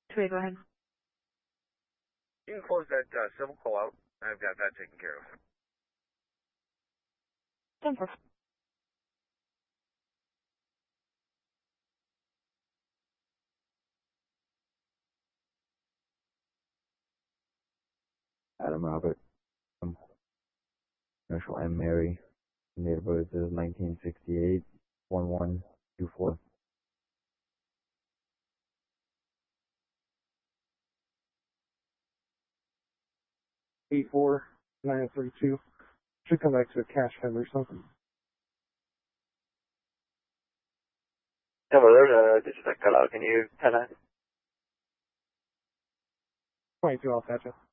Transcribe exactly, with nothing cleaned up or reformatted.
Two A, go ahead. You can close that uh, civil call out. I've got that taken care of. ten four. Adam Robert. Um, Initial M. Mary. Date of birth is nineteen sixty-eight. one one two four. eight four nine three two. Should come back to a cash head or something. Hello there, uh, this is Hello, can you tell us? twenty-two, I'll catch it.